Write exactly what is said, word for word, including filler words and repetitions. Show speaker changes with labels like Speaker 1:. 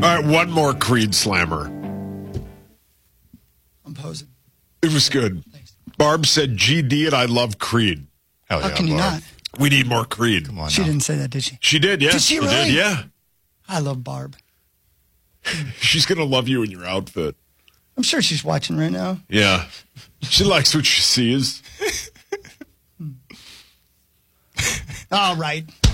Speaker 1: right, one more Creed slammer.
Speaker 2: I'm posing.
Speaker 1: It was good.
Speaker 2: Thanks.
Speaker 1: Barb said G D and I love Creed.
Speaker 3: Hell
Speaker 2: How
Speaker 3: yeah,
Speaker 2: can you
Speaker 3: Barb.
Speaker 2: not?
Speaker 1: We need more Creed.
Speaker 3: Come on
Speaker 2: She
Speaker 3: now.
Speaker 2: didn't say that, did she?
Speaker 1: She did, yeah.
Speaker 2: Did she really?
Speaker 1: did, yeah.
Speaker 2: I love Barb.
Speaker 1: She's going to love you in your outfit.
Speaker 2: I'm sure she's watching right now.
Speaker 1: Yeah. She likes what she sees.
Speaker 2: All right.